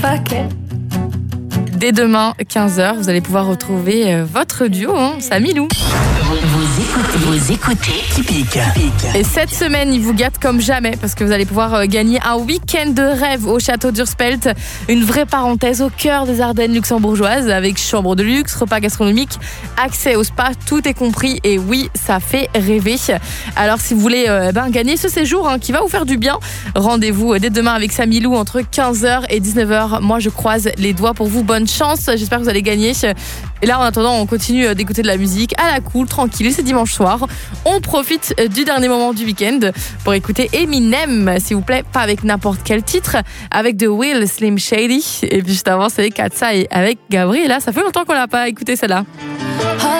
Dès demain, 15h, vous allez pouvoir retrouver votre duo, Samy Lou. Vous écoutez Typique. Et cette semaine, il vous gâte comme jamais parce que vous allez pouvoir gagner un week-end de rêve au château d'Urspelt. Une vraie parenthèse au cœur des Ardennes luxembourgeoises avec chambre de luxe, repas gastronomiques, accès au spa, tout est compris. Et oui, ça fait rêver. Alors si vous voulez gagner ce séjour qui va vous faire du bien, rendez-vous dès demain avec Samy Lou entre 15h et 19h. Moi, je croise les doigts pour vous. Bonne chance. J'espère que vous allez gagner. Et là, en attendant, on continue d'écouter de la musique à la cool, tranquille. C'est dimanche soir. On profite du dernier moment du week-end pour écouter Eminem, s'il vous plaît, pas avec n'importe quel titre, avec The Will, Slim Shady. Et puis juste avant, c'est Katsai avec Gabriela. Ça fait longtemps qu'on l'a pas écouté celle-là.